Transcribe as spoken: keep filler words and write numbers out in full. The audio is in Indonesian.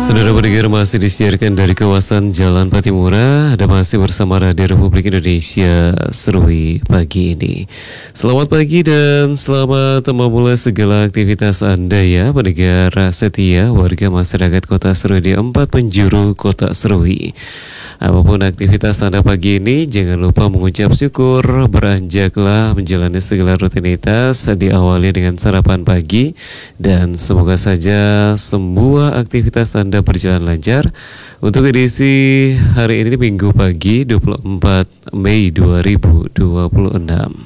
Saudara pendengar, masih disiarkan dari kawasan Jalan Patimura. Ada masih bersama Radio Republik Indonesia Serui pagi ini. Selamat pagi dan selamat memulai segala aktivitas Anda ya pendengar setia warga masyarakat Kota Serui di empat penjuru Kota Serui. Apapun aktivitas Anda pagi ini, jangan lupa mengucap syukur. Beranjaklah menjalani segala rutinitas, diawali dengan sarapan pagi, dan semoga saja semua aktivitas Anda berjalan lancar. Untuk edisi hari ini Minggu pagi dua puluh empat Mei dua ribu dua puluh enam.